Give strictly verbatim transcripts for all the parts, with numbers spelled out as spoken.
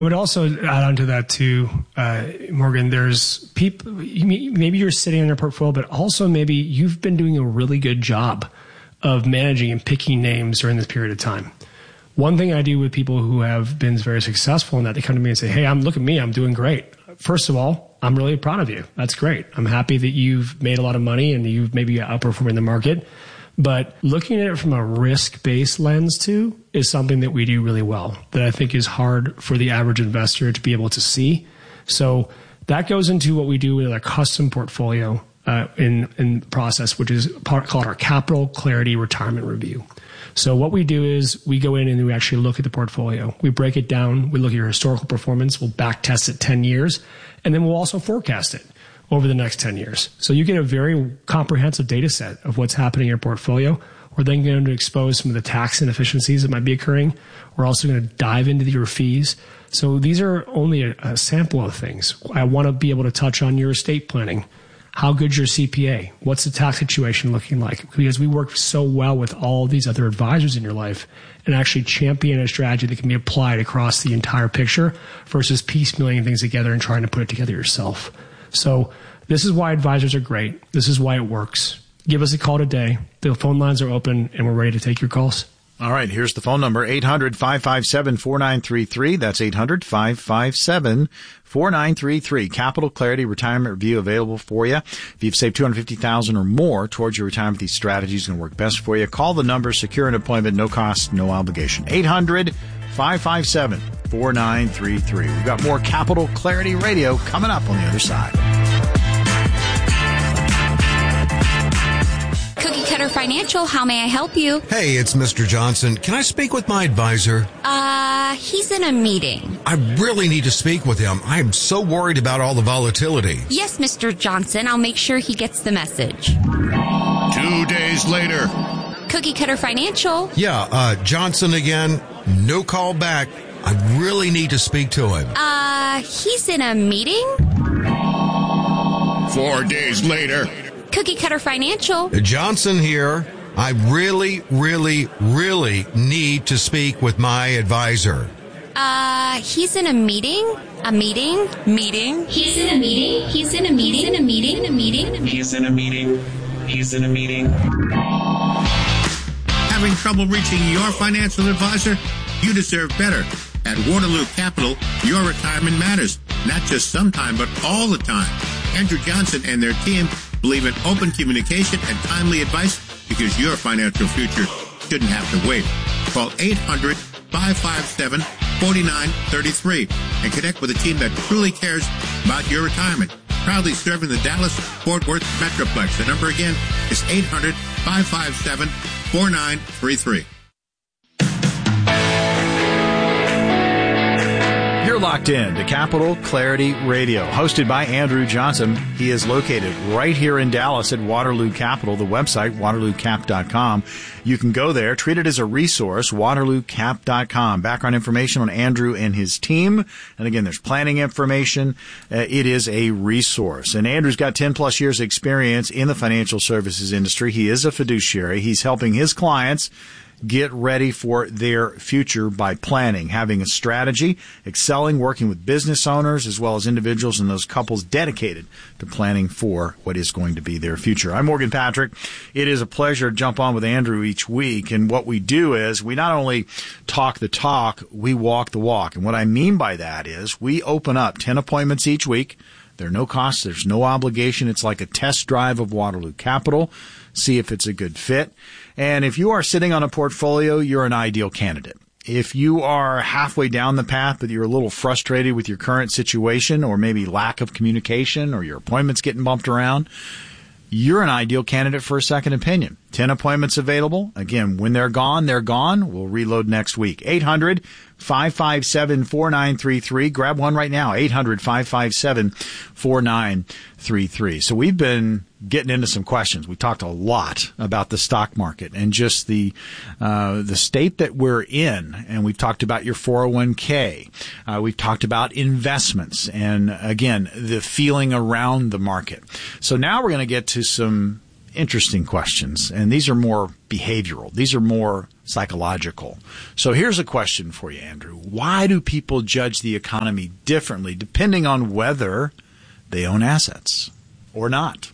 I would also add on to that too, uh, Morgan, there's people, maybe you're sitting on your portfolio, but also maybe you've been doing a really good job of managing and picking names during this period of time. One thing I do with people who have been very successful in that, they come to me and say, hey, I'm look at me, I'm doing great. First of all, I'm really proud of you. That's great. I'm happy that you've made a lot of money and you've maybe outperforming the market. But looking at it from a risk-based lens too is something that we do really well that I think is hard for the average investor to be able to see. So that goes into what we do with our custom portfolio uh, in, in process, which is part, called our Capital Clarity Retirement Review. So what we do is we go in and we actually look at the portfolio. We break it down. We look at your historical performance. We'll back test it ten years, and then we'll also forecast it over the next ten years. So you get a very comprehensive data set of what's happening in your portfolio. We're then going to expose some of the tax inefficiencies that might be occurring. We're also going to dive into your fees. So these are only a, a sample of things. I want to be able to touch on your estate planning. How good's your C P A? What's the tax situation looking like? Because we work so well with all these other advisors in your life and actually champion a strategy that can be applied across the entire picture versus piecemealing things together and trying to put it together yourself. So this is why advisors are great. This is why it works. Give us a call today. The phone lines are open, and we're ready to take your calls. All right, here's the phone number, eight hundred, five five seven, four nine three three. That's eight hundred, five five seven, four nine three three. Capital Clarity Retirement Review available for you. If you've saved two hundred fifty thousand dollars or more towards your retirement, these strategies are going to work best for you. Call the number, secure an appointment, no cost, no obligation. eight hundred, five five seven, four nine three three. We've got more Capital Clarity Radio coming up on the other side. Cookie Cutter Financial, how may I help you? Hey, it's Mister Johnson. Can I speak with my advisor? Uh, he's in a meeting. I really need to speak with him. I am so worried about all the volatility. Yes, Mister Johnson. I'll make sure he gets the message. Two days later. Cookie Cutter Financial. Yeah, uh, Johnson again. No call back. I really need to speak to him. Uh, he's in a meeting? Four days later. Cookie Cutter Financial. Johnson here. I really, really, really need to speak with my advisor. Uh, he's in a meeting? A meeting? Meeting? He's in a meeting? He's in a meeting? In a meeting? In a meeting? He's in a meeting. He's in a meeting. Having trouble reaching your financial advisor? You deserve better. At Waterloo Capital, your retirement matters. Not just sometime, but all the time. Andrew Johnson and their team believe in open communication and timely advice because your financial future shouldn't have to wait. Call eight hundred, five five seven, four nine three three and connect with a team that truly cares about your retirement. Proudly serving the Dallas-Fort Worth Metroplex. The number again is eight hundred, five five seven, four nine three three. You're locked in to Capital Clarity Radio, hosted by Andrew Johnson. He is located right here in Dallas at Waterloo Capital, the website, waterloo cap dot com. You can go there, treat it as a resource, waterloo cap dot com. Background information on Andrew and his team. And again, there's planning information. Uh, it is a resource. And Andrew's got ten plus years experience in the financial services industry. He is a fiduciary. He's helping his clients get ready for their future by planning, having a strategy, excelling, working with business owners as well as individuals and those couples dedicated to planning for what is going to be their future. I'm Morgan Patrick. It is a pleasure to jump on with Andrew each week. And what we do is we not only talk the talk, we walk the walk. And what I mean by that is we open up ten appointments each week. There are no costs. There's no obligation. It's like a test drive of Waterloo Capital. See if it's a good fit. And if you are sitting on a portfolio, you're an ideal candidate. If you are halfway down the path, but you're a little frustrated with your current situation or maybe lack of communication or your appointments getting bumped around, you're an ideal candidate for a second opinion. ten appointments available. Again, when they're gone, they're gone. We'll reload next week. eight hundred, five five seven, four nine three three. Grab one right now. eight hundred, five five seven, four nine three three. So we've been getting into some questions. We talked a lot about the stock market and just the uh, the state that we're in. And we've talked about your four oh one k. Uh, we've talked about investments and, again, the feeling around the market. So now we're going to get to some interesting questions, and these are more behavioral. These are more psychological. So here's a question for you, Andrew. Why do people judge the economy differently depending on whether they own assets or not?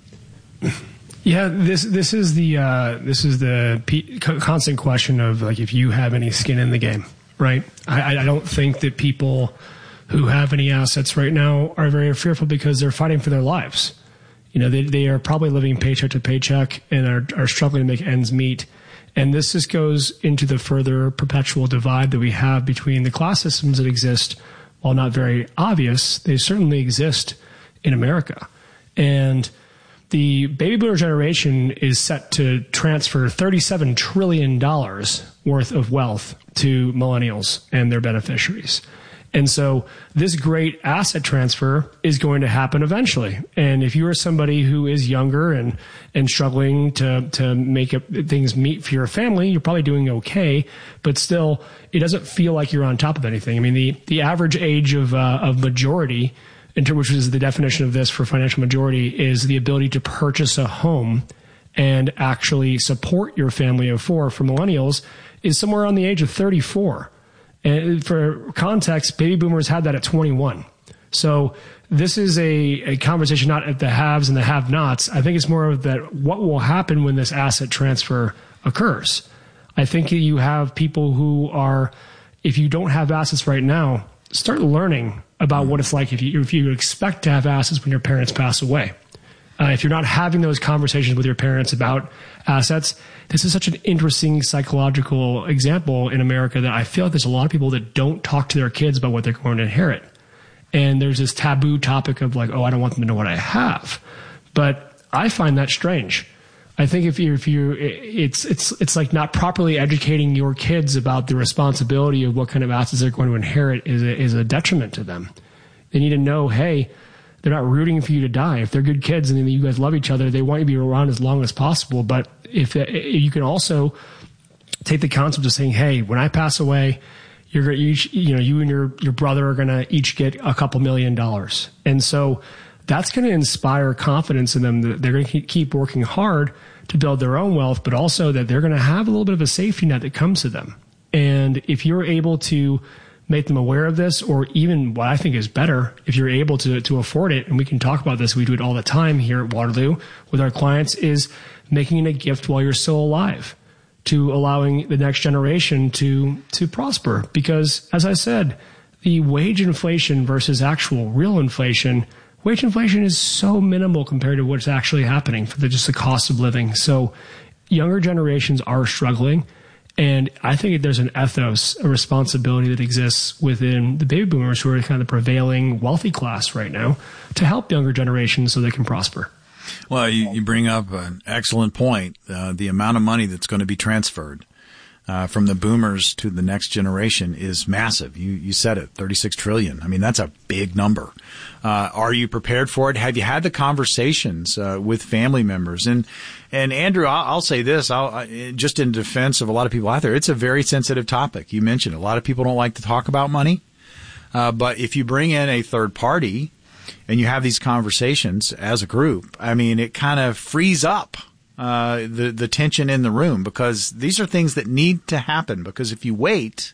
Yeah, this this is the uh, this is the p- constant question of like if you have any skin in the game, right? I, I don't think that people who have any assets right now are very fearful because they're fighting for their lives. You know, they they are probably living paycheck to paycheck and are, are struggling to make ends meet. And this just goes into the further perpetual divide that we have between the class systems that exist. While not very obvious, they certainly exist in America. And the baby boomer generation is set to transfer thirty-seven trillion dollars worth of wealth to millennials and their beneficiaries. And so this great asset transfer is going to happen eventually. And if you are somebody who is younger and, and struggling to, to make it, things meet for your family, you're probably doing okay. But still, it doesn't feel like you're on top of anything. I mean, the, the average age of, uh, of majority, which is the definition of this for financial majority, is the ability to purchase a home and actually support your family of four for millennials is somewhere on the age of thirty-four. And for context, baby boomers had that at twenty-one. So this is a, a conversation not at the haves and the have-nots. I think it's more of that what will happen when this asset transfer occurs. I think you have people who are, if you don't have assets right now, start learning about what it's like if you, if you expect to have assets when your parents pass away. Uh, if you're not having those conversations with your parents about assets, this is such an interesting psychological example in America that I feel like there's a lot of people that don't talk to their kids about what they're going to inherit. And there's this taboo topic of like, oh, I don't want them to know what I have. But I find that strange. I think if you if you it's it's it's like not properly educating your kids about the responsibility of what kind of assets they're going to inherit is a, is a detriment to them. They need to know, hey, they're not rooting for you to die. If they're good kids and you guys love each other, they want you to be around as long as possible. But if you can also take the concept of saying, hey, when I pass away, you're each, you know, you and your, your brother are going to each get a couple million dollars. And so that's going to inspire confidence in them that they're going to keep working hard to build their own wealth, but also that they're going to have a little bit of a safety net that comes to them. And if you're able to make them aware of this, or even what I think is better, if you're able to, to afford it, and we can talk about this, we do it all the time here at Waterloo with our clients, is making it a gift while you're still alive, to allowing the next generation to, to prosper. Because as I said, the wage inflation versus actual real inflation, wage inflation is so minimal compared to what's actually happening for the, just the cost of living. So younger generations are struggling. And I think there's an ethos, a responsibility that exists within the baby boomers, who are kind of the prevailing wealthy class right now, to help younger generations so they can prosper. Well, you, you bring up an excellent point. Uh, the amount of money that's going to be transferred uh, from the boomers to the next generation is massive. You you said it, thirty-six trillion. I mean, that's a big number. Uh, are you prepared for it? Have you had the conversations uh, with family members? And and Andrew, I'll, I'll say this, I'll, I, just in defense of a lot of people out there, it's a very sensitive topic. You mentioned a lot of people don't like to talk about money, uh, but if you bring in a third party and you have these conversations as a group, I mean, it kind of frees up uh, the the tension in the room, because these are things that need to happen. Because if you wait,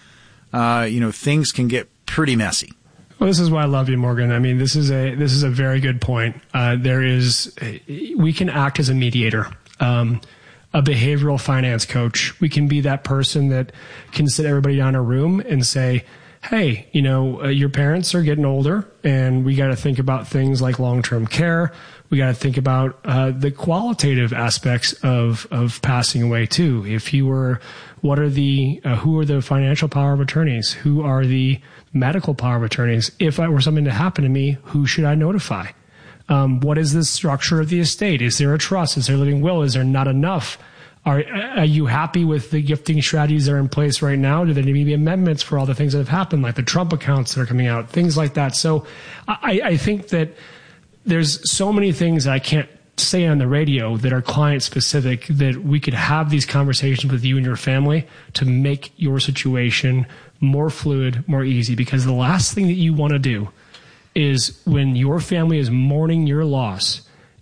uh, you know, things can get pretty messy. Well, this is why I love you, Morgan. I mean, this is a this is a very good point. Uh, there is we can act as a mediator, um, a behavioral finance coach. We can be that person that can sit everybody down in a room and say, hey, you know, uh, your parents are getting older, and we got to think about things like long-term care. We got to think about uh, the qualitative aspects of of passing away too. If you were, what are the uh, who are the financial power of attorneys? Who are the medical power of attorneys? If I were something to happen to me, who should I notify? Um, what is the structure of the estate? Is there a trust? Is there a living will? Is there not enough? Are, are you happy with the gifting strategies that are in place right now? Do there need to be amendments for all the things that have happened, like the Trump accounts that are coming out, things like that? So I, I think that there's so many things that I can't say on the radio that are client specific, that we could have these conversations with you and your family to make your situation more fluid, more easy. Because the last thing that you want to do is, when your family is mourning your loss,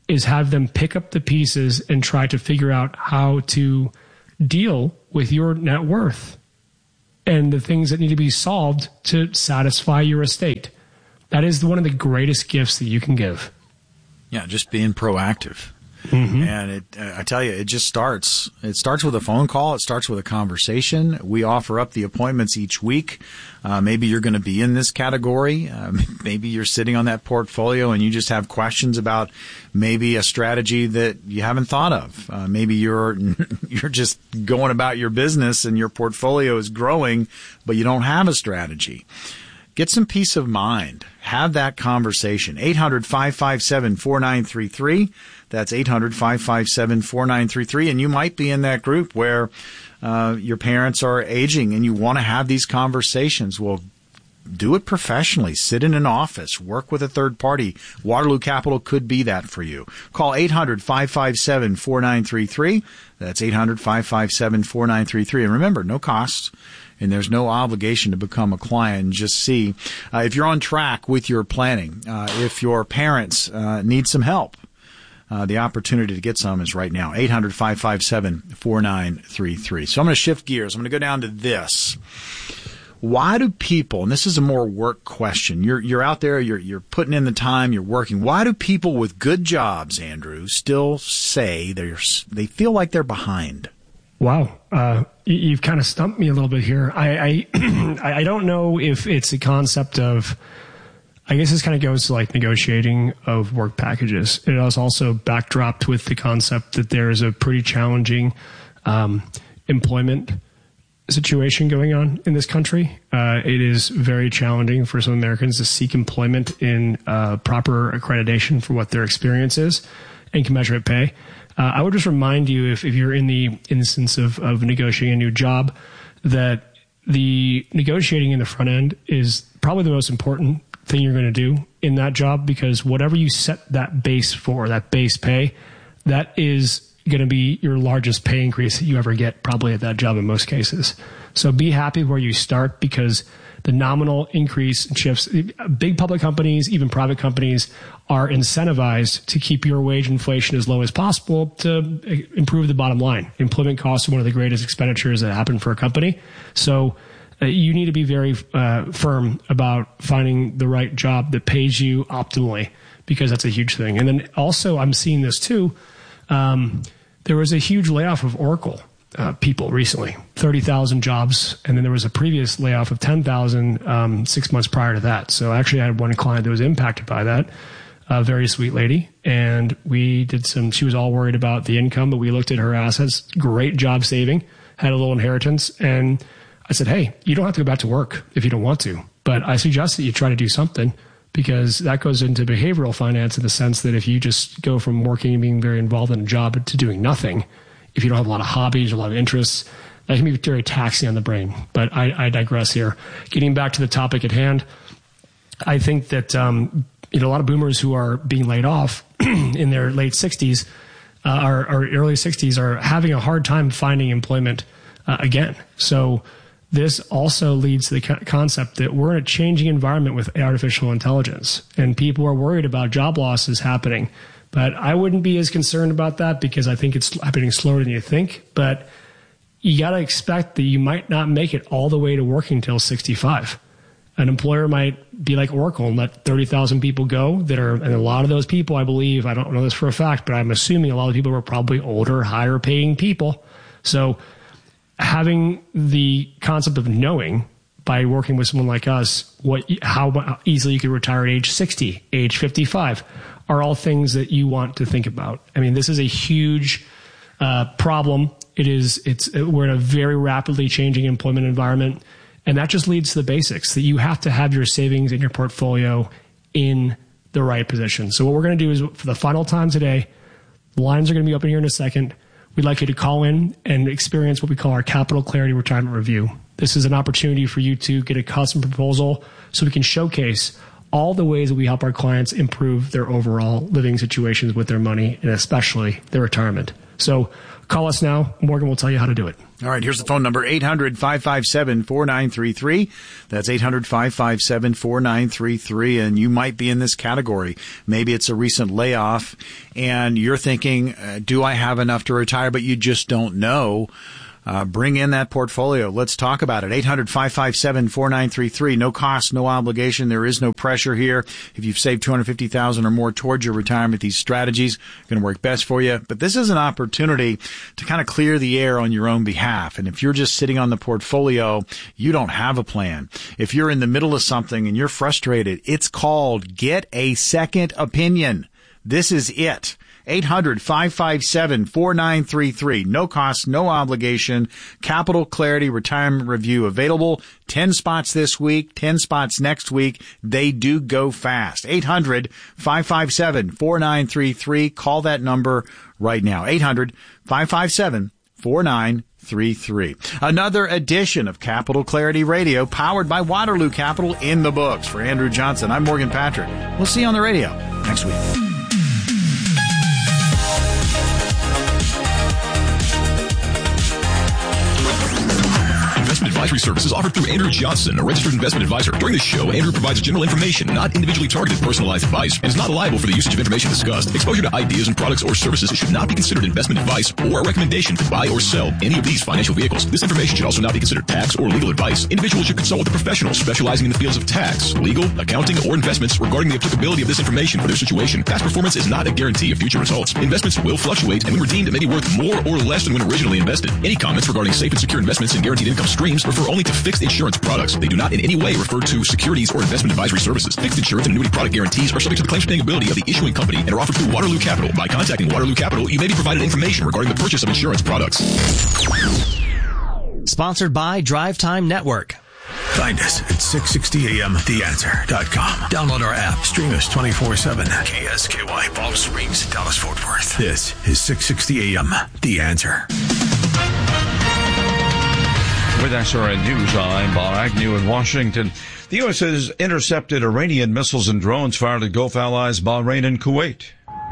is have them pick up the pieces and try to figure out how to deal with your net worth and the things that need to be solved to satisfy your estate. That is one of the greatest gifts that you can give. Yeah, just being proactive. Mm-hmm. And it, uh, I tell you, it just starts. It starts with a phone call. It starts with a conversation. We offer up the appointments each week. Uh, maybe you're going to be in this category. Uh, maybe you're sitting on that portfolio and you just have questions about maybe a strategy that you haven't thought of. Uh, maybe you're you're just going about your business and your portfolio is growing, but you don't have a strategy. Get some peace of mind. Have that conversation. eight hundred, five five seven, four nine three three. That's eight hundred, five five seven, four nine three three. And you might be in that group where uh, your parents are aging and you want to have these conversations. Well, do it professionally. Sit in an office. Work with a third party. Waterloo Capital could be that for you. Call eight hundred, five five seven, four nine three three. That's eight hundred, five five seven, four nine three three. And remember, no cost. And there's no obligation to become a client. And just see uh, if you're on track with your planning. Uh, if your parents uh, need some help, uh, the opportunity to get some is right now. eight hundred, five five seven, four nine three three. So I'm going to shift gears. I'm going to go down to this. Why do people, and this is a more work question, you're you're out there, you're you're putting in the time, you're working. Why do people with good jobs, Andrew, still say they're they feel like they're behind? Wow. Uh, you, you've kind of stumped me a little bit here. I, I, I don't know if it's a concept of, I guess this kind of goes to like negotiating of work packages. It is also backdropped with the concept that there is a pretty challenging um, employment situation going on in this country. Uh, it is very challenging for some Americans to seek employment in uh, proper accreditation for what their experience is and commensurate pay. Uh, I would just remind you, if, if you're in the instance of, of negotiating a new job, that the negotiating in the front end is probably the most important thing you're going to do in that job, because whatever you set that base for, that base pay, that is going to be your largest pay increase that you ever get probably at that job in most cases. So be happy where you start, because the nominal increase in shifts, big public companies, even private companies, are incentivized to keep your wage inflation as low as possible to improve the bottom line. Employment costs are one of the greatest expenditures that happen for a company. So uh, you need to be very uh, firm about finding the right job that pays you optimally, because that's a huge thing. And then also, I'm seeing this too. Um, there was a huge layoff of Oracle uh, people recently, thirty thousand jobs. And then there was a previous layoff of ten thousand um, six months prior to that. So actually I had one client that was impacted by that, a very sweet lady. And we did some, she was all worried about the income, but we looked at her assets, great job saving, had a little inheritance. And I said, hey, you don't have to go back to work if you don't want to, but I suggest that you try to do something, because that goes into behavioral finance in the sense that if you just go from working and being very involved in a job to doing nothing, if you don't have a lot of hobbies or a lot of interests, that can be very taxing on the brain. But I, I digress here. Getting back to the topic at hand, I think that um, you know a lot of boomers who are being laid off in their late sixties uh, or, or early sixties are having a hard time finding employment uh, again. So this also leads to the concept that we're in a changing environment with artificial intelligence, and people are worried about job losses happening. But I wouldn't be as concerned about that, because I think it's happening slower than you think. But you got to expect that you might not make it all the way to working till sixty-five. An employer might be like Oracle and let thirty thousand people go that are, and a lot of those people, I believe, I don't know this for a fact, but I'm assuming a lot of people were probably older, higher paying people. So having the concept of knowing by working with someone like us, what, how easily you could retire at age sixty, age fifty-five, are all things that you want to think about. I mean, this is a huge uh, problem. It is, it's, we're in a very rapidly changing employment environment. And that just leads to the basics, that you have to have your savings in your portfolio in the right position. So what we're going to do is, for the final time today, the lines are going to be open here in a second. We'd like you to call in and experience what we call our Capital Clarity Retirement Review. This is an opportunity for you to get a custom proposal so we can showcase all the ways that we help our clients improve their overall living situations with their money, and especially their retirement. So call us now. Morgan will tell you how to do it. All right, here's the phone number, eight hundred, five five seven, four nine three three. That's eight hundred, five five seven, four nine three three, and you might be in this category. Maybe it's a recent layoff, and you're thinking, uh, do I have enough to retire, but you just don't know. Uh, bring in that portfolio. Let's talk about it. eight hundred, five five seven, four nine three three. No cost, no obligation. There is no pressure here. If you've saved two hundred fifty thousand dollars or more towards your retirement, these strategies are going to work best for you. But this is an opportunity to kind of clear the air on your own behalf. And if you're just sitting on the portfolio, you don't have a plan. If you're in the middle of something and you're frustrated, it's called Get a Second Opinion. This is it. eight hundred, five five seven, four nine three three. No cost, no obligation. Capital Clarity Retirement Review available. ten spots this week, ten spots next week. They do go fast. eight hundred, five five seven, four nine three three. Call that number right now. eight hundred, five five seven, four nine three three. Another edition of Capital Clarity Radio, powered by Waterloo Capital, in the books. For Andrew Johnson, I'm Morgan Patrick. We'll see you on the radio next week. Advisory services offered through Andrew Johnson, a registered investment advisor. During this show, Andrew provides general information, not individually targeted personalized advice, and is not liable for the usage of information discussed. Exposure to ideas and products or services should not be considered investment advice or a recommendation to buy or sell any of these financial vehicles. This information should also not be considered tax or legal advice. Individuals should consult with a professional specializing in the fields of tax, legal, accounting, or investments regarding the applicability of this information for their situation. Past performance is not a guarantee of future results. Investments will fluctuate, and when redeemed, it may be worth more or less than when originally invested. Any comments regarding safe and secure investments and guaranteed income streams refer only to fixed insurance products. They do not in any way refer to securities or investment advisory services. Fixed insurance and annuity product guarantees are subject to the claims paying ability of the issuing company and are offered through Waterloo Capital. By contacting Waterloo Capital, you may be provided information regarding the purchase of insurance products. Sponsored by Drive Time Network. Find us at six sixty a m the answer dot com. Download our app. Stream us twenty-four seven. K S K Y, Palm Springs, Dallas, Fort Worth. This is six sixty a m The Answer. With S R N News, I'm Bob Agnew in Washington. The U S has intercepted Iranian missiles and drones fired at Gulf allies Bahrain and Kuwait.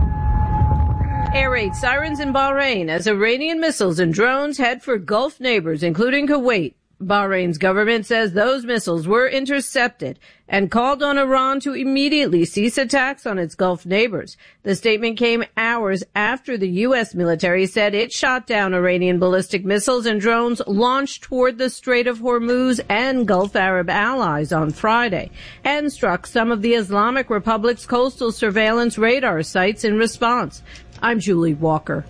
Air raid sirens in Bahrain as Iranian missiles and drones head for Gulf neighbors, including Kuwait. Bahrain's government says those missiles were intercepted and called on Iran to immediately cease attacks on its Gulf neighbors. The statement came hours after the U S military said it shot down Iranian ballistic missiles and drones launched toward the Strait of Hormuz and Gulf Arab allies on Friday, and struck some of the Islamic Republic's coastal surveillance radar sites in response. I'm Julie Walker.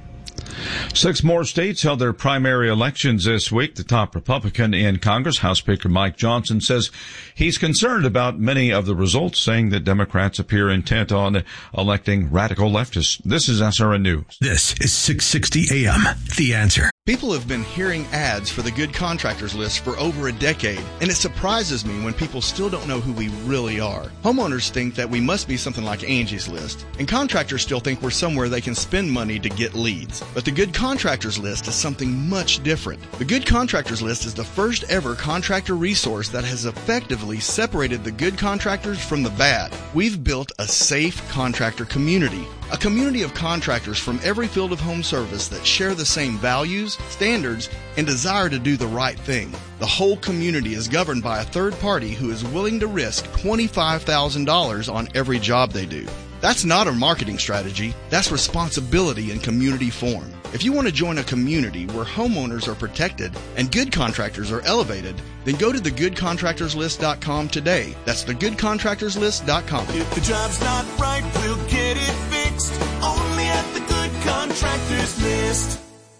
Six more states held their primary elections this week. The top Republican in Congress, House Speaker Mike Johnson, says he's concerned about many of the results, saying that Democrats appear intent on electing radical leftists. This is S R N News. This is six sixty a m The Answer. People have been hearing ads for the Good Contractors List for over a decade, and it surprises me when people still don't know who we really are. Homeowners think that we must be something like Angie's List, and contractors still think we're somewhere they can spend money to get leads. But the Good Contractors List is something much different. The Good Contractors List is the first ever contractor resource that has effectively separated the good contractors from the bad. We've built a safe contractor community. A community of contractors from every field of home service that share the same values, standards, and desire to do the right thing. The whole community is governed by a third party who is willing to risk twenty-five thousand dollars on every job they do. That's not a marketing strategy. That's responsibility in community form. If you want to join a community where homeowners are protected and good contractors are elevated, then go to the good contractors list dot com today. That's the good contractors list dot com. If the job's not right, we'll get it fixed. Only at the Good Contractors List.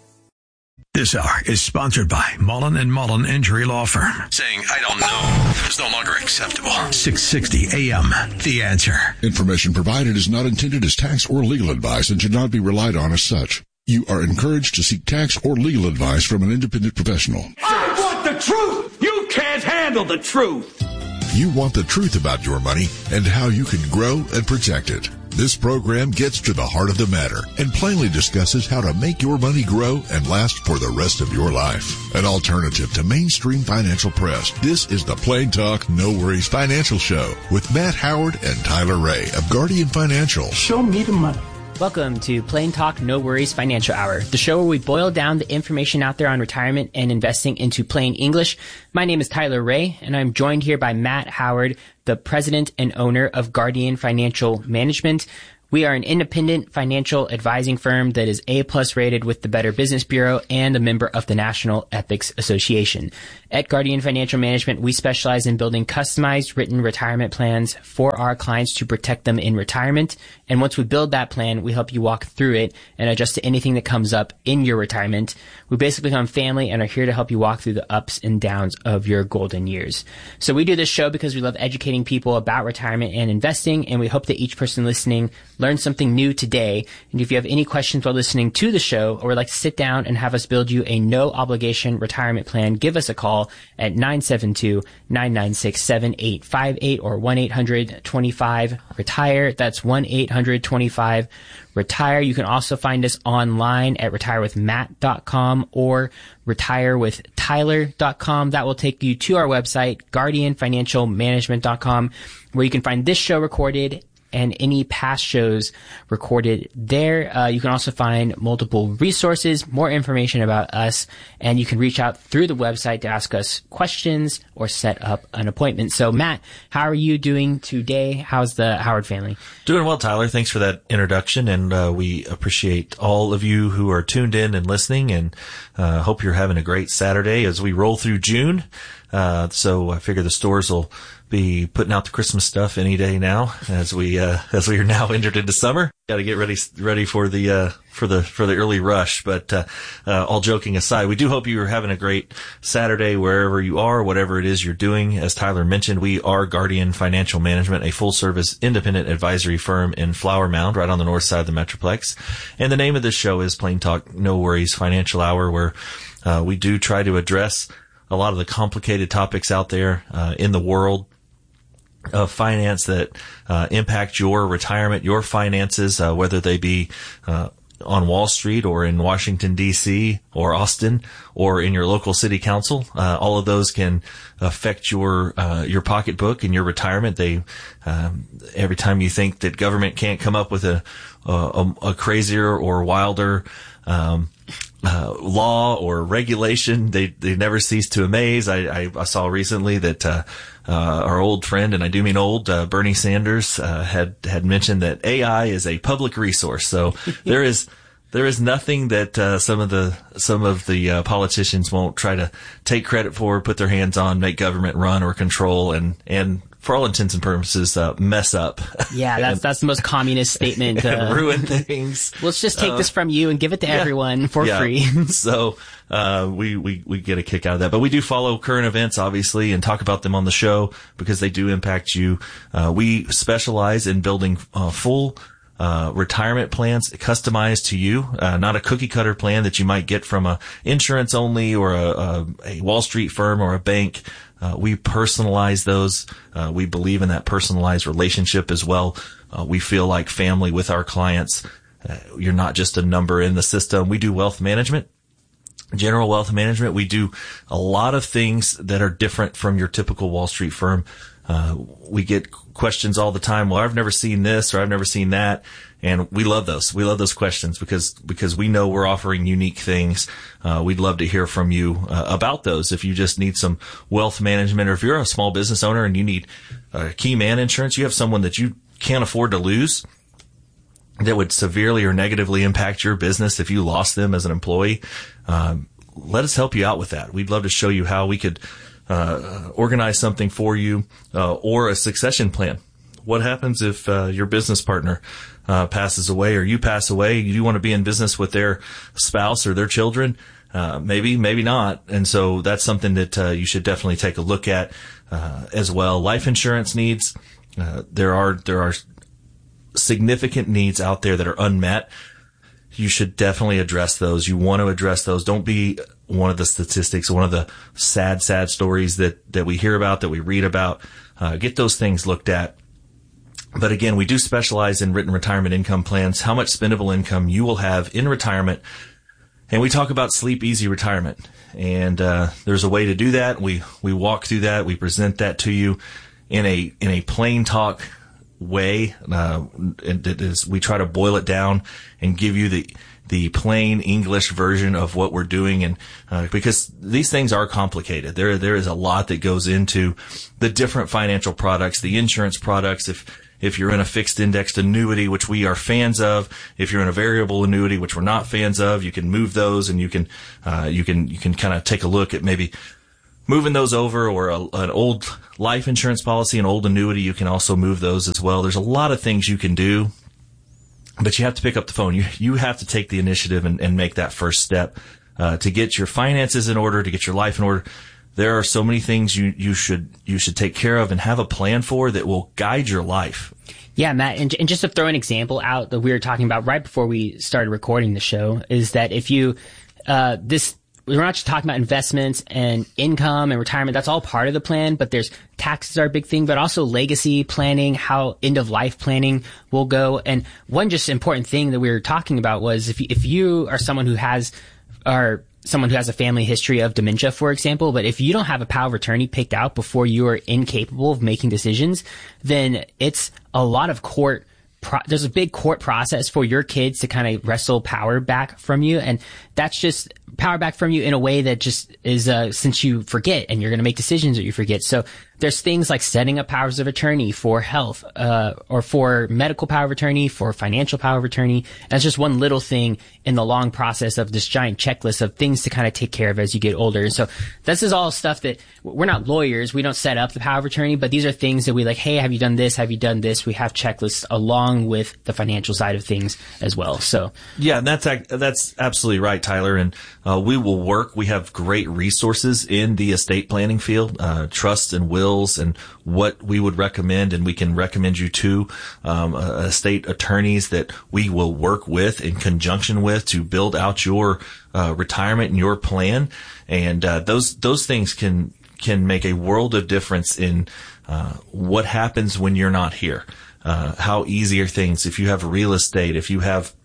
This hour is sponsored by Mullen and Mullen Injury Law Firm. Saying, I don't know, is no longer acceptable. six sixty a m The Answer. Information provided is not intended as tax or legal advice and should not be relied on as such. You are encouraged to seek tax or legal advice from an independent professional. I want the truth! You can't handle the truth! You want the truth about your money and how you can grow and protect it. This program gets to the heart of the matter and plainly discusses how to make your money grow and last for the rest of your life. An alternative to mainstream financial press, this is the Plain Talk, No Worries Financial Show with Matt Howard and Tyler Ray of Guardian Financial. Show me the money. Welcome to Plain Talk No Worries Financial Hour, the show where we boil down the information out there on retirement and investing into plain English. My name is Tyler Ray, and I'm joined here by Matt Howard, the president and owner of Guardian Financial Management. We are an independent financial advising firm that is A-plus rated with the Better Business Bureau and a member of the National Ethics Association. At Guardian Financial Management, we specialize in building customized written retirement plans for our clients to protect them in retirement. And once we build that plan, we help you walk through it and adjust to anything that comes up in your retirement. We basically become family and are here to help you walk through the ups and downs of your golden years. So we do this show because we love educating people about retirement and investing, and we hope that each person listening learn something new today. And if you have any questions while listening to the show or would like to sit down and have us build you a no obligation retirement plan, give us a call at nine seven two, nine nine six, seven eight five eight or one eight hundred twenty-five retire. That's one eight hundred twenty-five retire. You can also find us online at retire with matt dot com or retire with tyler dot com. That will take you to our website, guardian financial management dot com, where you can find this show recorded and any past shows recorded there. Uh, you can also find multiple resources, more information about us, and you can reach out through the website to ask us questions or set up an appointment. So, Matt, how are you doing today? How's the Howard family? Doing well, Tyler. Thanks for that introduction, and uh, we appreciate all of you who are tuned in and listening, and uh, hope you're having a great Saturday as we roll through June. Uh, so I figure the stores will be putting out the Christmas stuff any day now, as we uh, as we are now entered into summer. Got to get ready ready for the uh, for the for the early rush. But uh, uh, all joking aside, we do hope you are having a great Saturday wherever you are, whatever it is you're doing. As Tyler mentioned, we are Guardian Financial Management, a full service independent advisory firm in Flower Mound, right on the north side of the Metroplex. And the name of this show is Plain Talk No Worries Financial Hour, where uh, we do try to address a lot of the complicated topics out there uh, in the world of finance that uh, impact your retirement, your finances, uh, whether they be uh, on Wall Street or in Washington, D C or Austin or in your local city council. Uh, all of those can affect your uh, your pocketbook and your retirement. They um, every time you think that government can't come up with a a, a crazier or wilder um Uh, law or regulation, they they never cease to amaze. I, I, I saw recently that uh, uh, our old friend, and I do mean old, uh, Bernie Sanders uh, had had mentioned that A I is a public resource. So there is there is nothing that uh, some of the some of the uh, politicians won't try to take credit for, put their hands on, make government run or control, and and for all intents and purposes, uh, mess up. Yeah, that's that's the most communist statement. Uh, uh, ruin things. Let's just take uh, this from you and give it to yeah, everyone for yeah. free. So uh, we, we, we get a kick out of that. But we do follow current events, obviously, and talk about them on the show because they do impact you. Uh, we specialize in building uh, full Uh, retirement plans customized to you, uh, not a cookie cutter plan that you might get from a insurance only or a, a, a Wall Street firm or a bank. Uh, we personalize those. Uh, we believe in that personalized relationship as well. Uh, we feel like family with our clients. Uh, you're not just a number in the system. We do wealth management, general wealth management. We do a lot of things that are different from your typical Wall Street firm. Uh, we get questions all the time. Well, I've never seen this or I've never seen that. And we love those. We love those questions because, because we know we're offering unique things. Uh, we'd love to hear from you uh, about those. If you just need some wealth management, or if you're a small business owner and you need uh, key man insurance, you have someone that you can't afford to lose that would severely or negatively impact your business if you lost them as an employee. Um, let us help you out with that. We'd love to show you how we could Uh, organize something for you, uh, or a succession plan. What happens if uh, your business partner uh, passes away or you pass away? You do want to be in business with their spouse or their children? Uh, maybe, maybe not. And so that's something that uh, you should definitely take a look at uh, as well. Life insurance needs. Uh, there are there are significant needs out there that are unmet. You should definitely address those. You want to address those. Don't be one of the statistics, one of the sad, sad stories that, that we hear about, that we read about. Uh, get those things looked at. But again, we do specialize in written retirement income plans, how much spendable income you will have in retirement. And we talk about sleep easy retirement. And uh, there's a way to do that. We we walk through that. We present that to you in a in a plain talk way. Uh, and it is, we try to boil it down and give you the, the plain English version of what we're doing. And, uh, because these things are complicated. There, there is a lot that goes into the different financial products, the insurance products. If, If you're in a fixed indexed annuity, which we are fans of, if you're in a variable annuity, which we're not fans of, you can move those, and you can, uh, you can, you can kind of take a look at maybe moving those over, or a, an old life insurance policy, an old annuity. You can also move those as well. There's a lot of things you can do, but you have to pick up the phone. You, you have to take the initiative and, and make that first step, uh, to get your finances in order, to get your life in order. There are so many things you, you should, you should take care of and have a plan for that will guide your life. Yeah, Matt, and, and just to throw an example out that we were talking about right before we started recording the show is that if you, uh, this, we're not just talking about investments and income and retirement. That's all part of the plan, but there's taxes are a big thing, but also legacy planning, how end of life planning will go. And one just important thing that we were talking about was if you, if you are someone who has, or someone who has a family history of dementia, for example, but if you don't have a power of attorney picked out before you are incapable of making decisions, then it's a lot of court. Pro- there's a big court process for your kids to kind of wrestle power back from you. And that's just power back from you in a way that just is, uh, since you forget and you're going to make decisions that you forget. So there's things like setting up powers of attorney for health, uh, or for medical power of attorney, for financial power of attorney. That's just one little thing in the long process of this giant checklist of things to kind of take care of as you get older. So this is all stuff that we're not lawyers. We don't set up the power of attorney, but these are things that we like, hey, have you done this? Have you done this? We have checklists along with the financial side of things as well. So yeah, and that's, that's absolutely right, Tyler. And, uh, we will work. We have great resources in the estate planning field, uh, trusts and wills, and what we would recommend, and we can recommend you to um, uh, estate attorneys that we will work with in conjunction with to build out your uh, retirement and your plan. And uh, those those things can can make a world of difference in uh, what happens when you're not here. Uh, how easy are things if you have real estate, if you have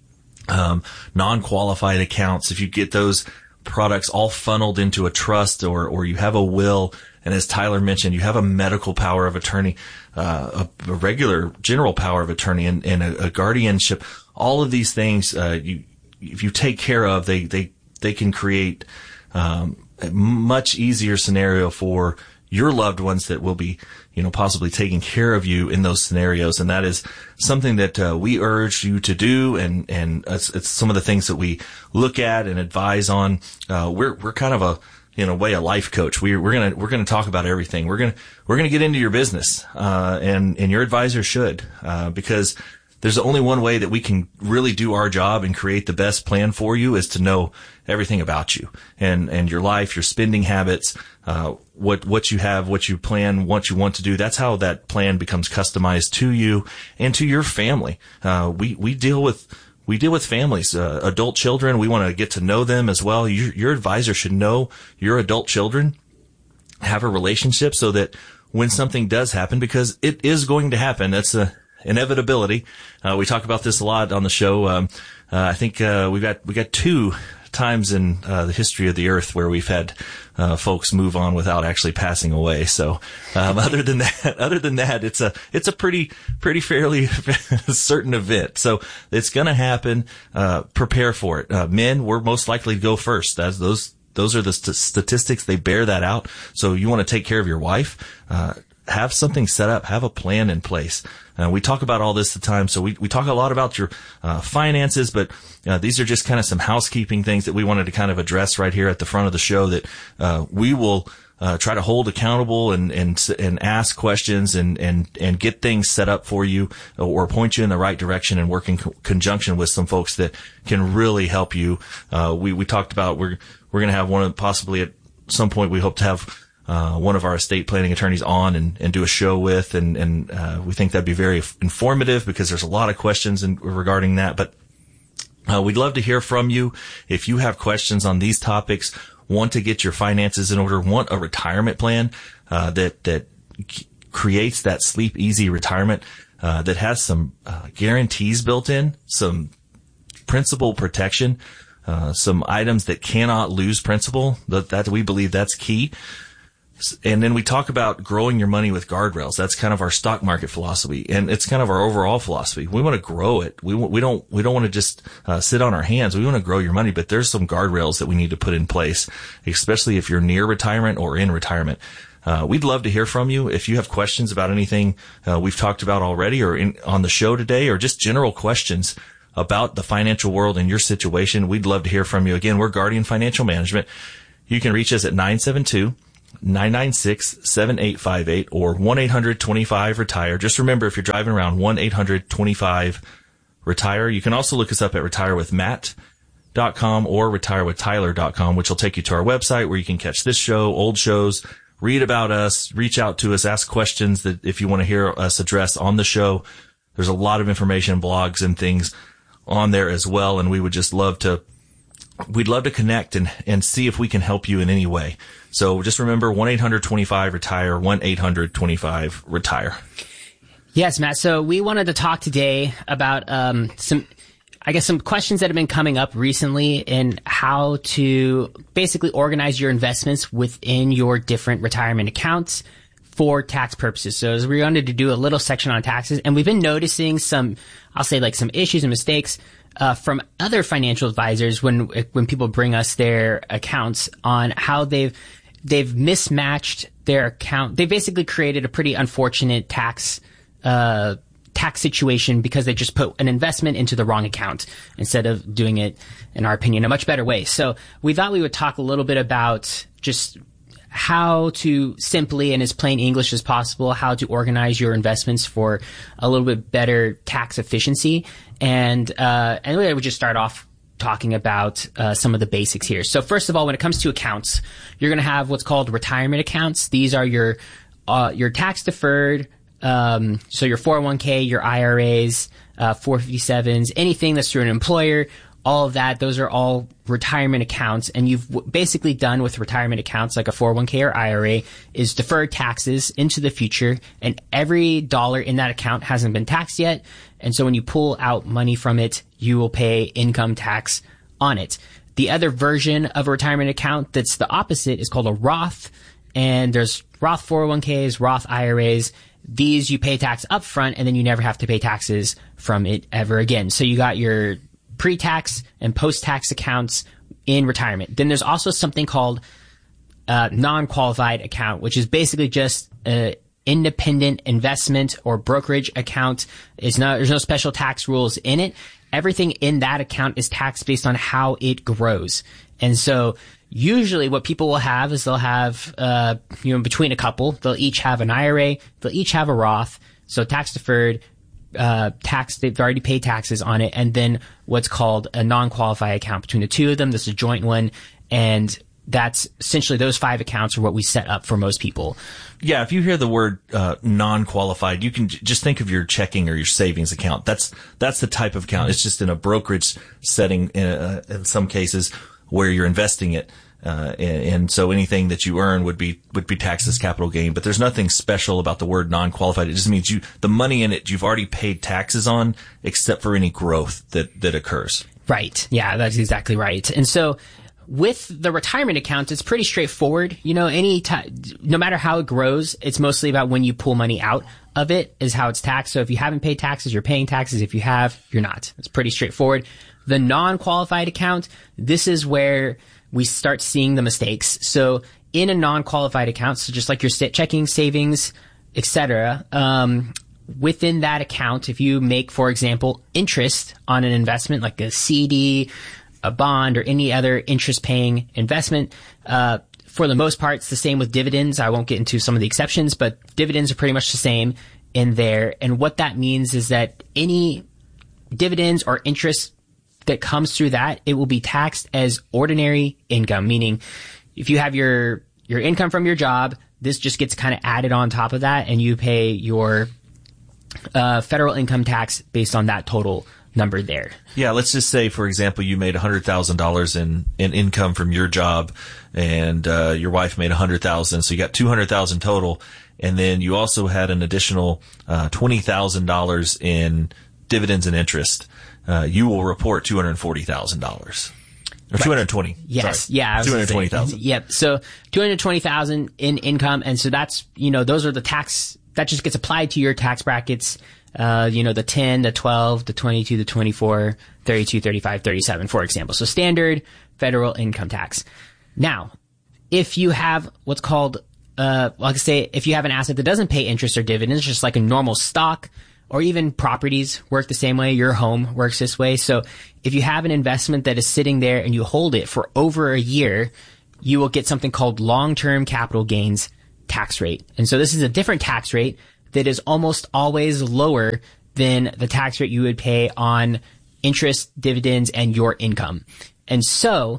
um, non-qualified accounts, if you get those products all funneled into a trust, or or you have a will. And as Tyler mentioned, you have a medical power of attorney, uh, a, a regular general power of attorney, and, and a, a guardianship. All of these things, uh, you, if you take care of, they, they, they can create, um, a much easier scenario for your loved ones that will be, you know, possibly taking care of you in those scenarios. And that is something that, uh, we urge you to do. And, and it's, it's some of the things that we look at and advise on. Uh, we're, we're kind of a, in a way, a life coach. We, we're gonna, we're gonna talk about everything. We're gonna, we're gonna get into your business, uh, and, and your advisor should, uh, because there's only one way that we can really do our job and create the best plan for you is to know everything about you and, and your life, your spending habits, uh, what, what you have, what you plan, what you want to do. That's how that plan becomes customized to you and to your family. Uh, we, we deal with, We deal with families, uh, adult children. We want to get to know them as well. Your, your advisor should know your adult children, have a relationship so that when something does happen, because it is going to happen, that's a inevitability. Uh, we talk about this a lot on the show. Um, uh, I think, uh, we got, we got two times in, uh, the history of the earth where we've had, uh, folks move on without actually passing away. So, um, other than that, other than that, it's a, it's a pretty, pretty fairly certain event. So it's going to happen. Uh, prepare for it. Uh, men, we're most likely to go first. As those, those are the st- statistics. They bear that out. So you want to take care of your wife. Uh, have something set up, have a plan in place. Uh, we talk about all this at the time, so we, we talk a lot about your uh, finances, but uh, these are just kind of some housekeeping things that we wanted to kind of address right here at the front of the show that uh, we will uh, try to hold accountable and and and ask questions and and and get things set up for you or point you in the right direction and work in co- conjunction with some folks that can really help you. Uh, we we talked about we're we're going to have one of possibly at some point we hope to have Uh, one of our estate planning attorneys on and, and do a show with, and, and, uh, we think that'd be very informative because there's a lot of questions in, regarding that. But, uh, we'd love to hear from you. If you have questions on these topics, want to get your finances in order, want a retirement plan, uh, that, that c- creates that sleep easy retirement, uh, that has some, uh, guarantees built in, some principal protection, uh, some items that cannot lose principal, that, that we believe that's key. And then we talk about growing your money with guardrails. That's kind of our stock market philosophy, and it's kind of our overall philosophy. We want to grow it. We we don't we don't want to just uh, sit on our hands. We want to grow your money, but there's some guardrails that we need to put in place, especially if you're near retirement or in retirement. Uh, we'd love to hear from you. If you have questions about anything uh, we've talked about already, or in, on the show today, or just general questions about the financial world and your situation, we'd love to hear from you. Again, we're Guardian Financial Management. You can reach us at nine seven two, nine nine six, seven eight five eight or one eight hundred twenty-five retire. Just remember, if you're driving around, one eight hundred twenty-five retire. You can also look us up at retire with matt dot com or retire with tyler dot com, which will take you to our website where you can catch this show, old shows, read about us, reach out to us, ask questions that if you want to hear us address on the show. There's a lot of information, blogs and things on there as well, and we would just love to we'd love to connect and and see if we can help you in any way. So just remember, one eight hundred twenty-five retire, one eight hundred twenty-five retire. Yes, Matt. So we wanted to talk today about um some I guess some questions that have been coming up recently in how to basically organize your investments within your different retirement accounts for tax purposes. So as we wanted to do a little section on taxes, and we've been noticing some, I'll say like some issues and mistakes uh, from other financial advisors when when people bring us their accounts on how they've they've mismatched their account. They basically created a pretty unfortunate tax uh tax situation because they just put an investment into the wrong account instead of doing it, in our opinion, a much better way. So we thought we would talk a little bit about just how to simply, in as plain English as possible, how to organize your investments for a little bit better tax efficiency. And, uh, and we would just start off talking about uh, some of the basics here. So first of all, when it comes to accounts, you're going to have what's called retirement accounts. These are your, uh, your tax deferred, Um, so your four oh one k, your I R As, uh, four fifty-sevens, anything that's through an employer, all of that, those are all retirement accounts. And you've w- basically done with retirement accounts like a four oh one k or I R A is deferred taxes into the future. And every dollar in that account hasn't been taxed yet. And so when you pull out money from it, you will pay income tax on it. The other version of a retirement account that's the opposite is called a Roth. And there's Roth four oh one k's, Roth I R As. These you pay tax up front and then you never have to pay taxes from it ever again. So you got your pre-tax and post-tax accounts in retirement. Then there's also something called a non-qualified account, which is basically just an independent investment or brokerage account. It's not, there's no special tax rules in it. Everything in that account is taxed based on how it grows. And so usually what people will have is they'll have, uh, you know, between a couple, they'll each have an I R A, they'll each have a Roth, so tax deferred, uh, tax, they've already paid taxes on it, and then what's called a non-qualified account between the two of them. This is a joint one, and that's essentially those five accounts are what we set up for most people. Yeah, if you hear the word uh, non-qualified, you can j- just think of your checking or your savings account. That's that's the type of account. It's just in a brokerage setting in, uh, in some cases where you're investing it. Uh, and, and so anything that you earn would be would be taxed as capital gain. But there's nothing special about the word non-qualified. It just means you the money in it you've already paid taxes on, except for any growth that that occurs. Right. Yeah, that's exactly right. And so with the retirement account, it's pretty straightforward. You know, any time, no matter how it grows, it's mostly about when you pull money out of it is how it's taxed. So if you haven't paid taxes, you're paying taxes. If you have, you're not. It's pretty straightforward. The non-qualified account, this is where we start seeing the mistakes. So in a non-qualified account, so just like your checking, savings, et cetera, um, within that account, if you make, for example, interest on an investment like a C D, a bond, or any other interest-paying investment, uh, for the most part, it's the same with dividends. I won't get into some of the exceptions, but dividends are pretty much the same in there. And what that means is that any dividends or interest that comes through that, it will be taxed as ordinary income, meaning if you have your your income from your job, this just gets kind of added on top of that, and you pay your uh, federal income tax based on that total number there. Yeah, let's just say, for example, you made one hundred thousand dollars in, in income from your job, and uh, your wife made one hundred thousand dollars, so you got two hundred thousand dollars total, and then you also had an additional uh, twenty thousand dollars in dividends and interest. Uh, you will report two hundred forty thousand dollars. Or two hundred twenty. Yes. Sorry. Yeah. two hundred twenty thousand. Yep. So two hundred twenty thousand in income. And so that's, you know, those are the tax that just gets applied to your tax brackets. Uh, you know, the ten, the twelve, the twenty-two, the twenty-four, thirty-two, thirty-five, thirty-seven, for example. So standard federal income tax. Now, if you have what's called, uh, like I say, if you have an asset that doesn't pay interest or dividends, just like a normal stock, or even properties work the same way. Your home works this way. So if you have an investment that is sitting there and you hold it for over a year, you will get something called long-term capital gains tax rate. And so this is a different tax rate that is almost always lower than the tax rate you would pay on interest, dividends, and your income. And so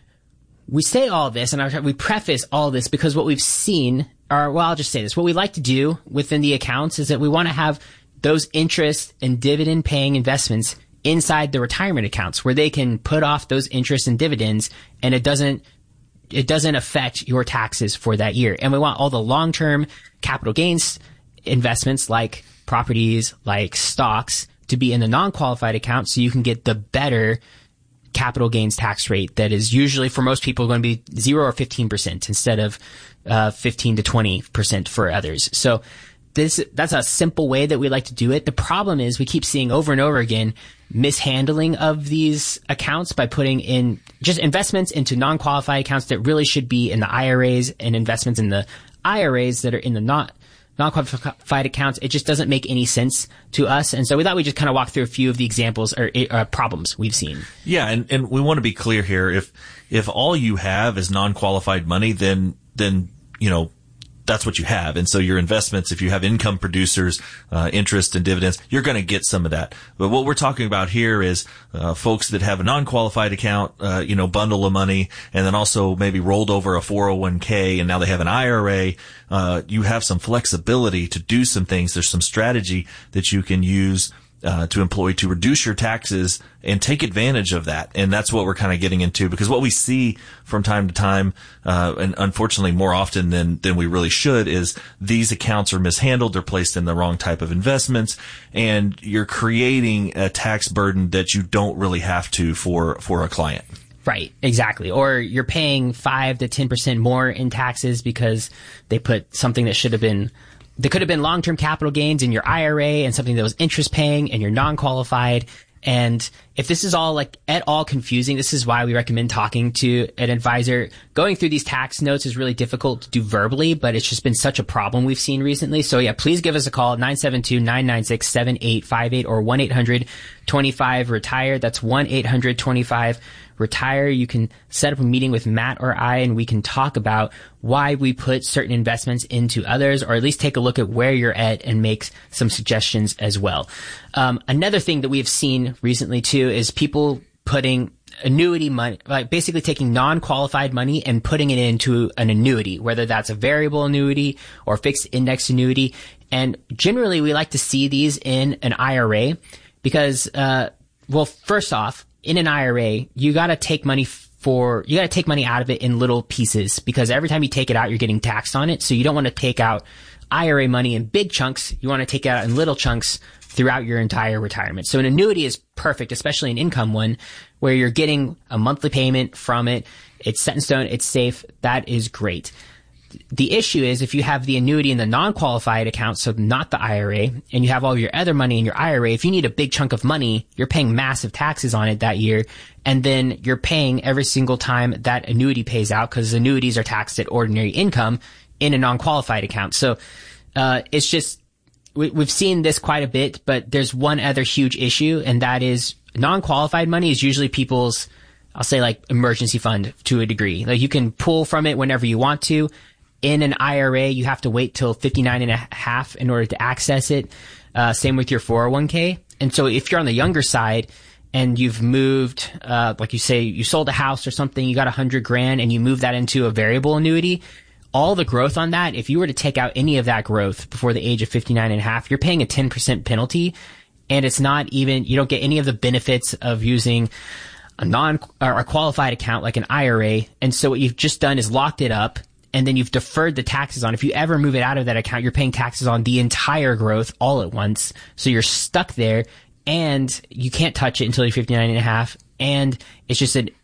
we say all this, and we preface all this because what we've seen, or well, I'll just say this, what we like to do within the accounts is that we want to have those interest and dividend paying investments inside the retirement accounts where they can put off those interest and dividends, and it doesn't it doesn't affect your taxes for that year. And we want all the long-term capital gains investments like properties, like stocks, to be in the non-qualified account so you can get the better capital gains tax rate that is usually for most people going to be zero or fifteen percent instead of uh, fifteen to twenty percent for others. So This, that's a simple way that we like to do it. The problem is we keep seeing over and over again mishandling of these accounts by putting in just investments into non-qualified accounts that really should be in the I R As, and investments in the I R As that are in the not, non-qualified accounts. It just doesn't make any sense to us. And so we thought we'd just kind of walk through a few of the examples or uh, problems we've seen. Yeah. And, and we want to be clear here. If, if all you have is non-qualified money, then, then, you know, that's what you have. And so your investments, if you have income producers, uh, interest and dividends, you're going to get some of that. But what we're talking about here is, uh, folks that have a non-qualified account, uh, you know, bundle of money, and then also maybe rolled over a four oh one k, and now they have an I R A. Uh, you have some flexibility to do some things. There's some strategy that you can use Uh, to employ to reduce your taxes and take advantage of that. And that's what we're kind of getting into, because what we see from time to time, uh, and unfortunately more often than, than we really should, is these accounts are mishandled. They're placed in the wrong type of investments, and you're creating a tax burden that you don't really have to for, for a client. Right, exactly. Or you're paying five to ten percent more in taxes because they put something that should have been There could have been long-term capital gains in your I R A and something that was interest paying and you're non-qualified. And if this is all like at all confusing, this is why we recommend talking to an advisor. Going through these tax notes is really difficult to do verbally, but it's just been such a problem we've seen recently. So yeah, please give us a call, nine seven two, nine nine six, seven eight five eight or one eight hundred twenty-five retire. That's one eight hundred twenty-five retire. You can set up a meeting with Matt or I, and we can talk about why we put certain investments into others, or at least take a look at where you're at and make some suggestions as well. Um, another thing that we've seen recently too is people putting annuity money, like basically taking non-qualified money and putting it into an annuity, whether that's a variable annuity or fixed index annuity. And generally we like to see these in an I R A because, uh, well, first off, in an I R A, you got to take money for, you got to take money out of it in little pieces, because every time you take it out, you're getting taxed on it. So you don't want to take out I R A money in big chunks. You want to take it out in little chunks throughout your entire retirement. So an annuity is perfect, especially an income one, where you're getting a monthly payment from it. It's set in stone. It's safe. That is great. The issue is if you have the annuity in the non-qualified account, so not the I R A, and you have all your other money in your I R A, if you need a big chunk of money, you're paying massive taxes on it that year, and then you're paying every single time that annuity pays out, because annuities are taxed at ordinary income in a non-qualified account. So uh it's just, we, we've seen this quite a bit, but there's one other huge issue, and that is non-qualified money is usually people's, I'll say like emergency fund to a degree. Like you can pull from it whenever you want to. In an I R A, you have to wait till fifty-nine and a half in order to access it. Uh, same with your four oh one k. And so if you're on the younger side and you've moved, uh, like you say, you sold a house or something, you got a hundred grand and you move that into a variable annuity, all the growth on that, if you were to take out any of that growth before the age of fifty-nine and a half, you're paying a ten percent penalty. And it's not even, you don't get any of the benefits of using a non or a qualified account like an I R A. And so what you've just done is locked it up, and then you've deferred the taxes on. If you ever move it out of that account, you're paying taxes on the entire growth all at once. So you're stuck there, and you can't touch it until you're fifty-nine and a half. And it's just an